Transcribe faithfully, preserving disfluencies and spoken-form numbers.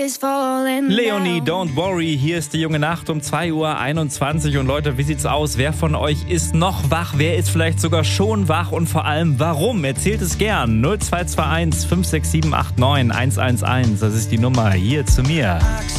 Leonie, don't worry, hier ist die junge Nacht um zwei Uhr einundzwanzig und Leute, wie sieht's aus? Wer von euch ist noch wach? Wer ist vielleicht sogar schon wach und vor allem warum? Erzählt es gern. null zwei zwei eins fünf sechs sieben acht neun eins eins eins, das ist die Nummer hier zu mir.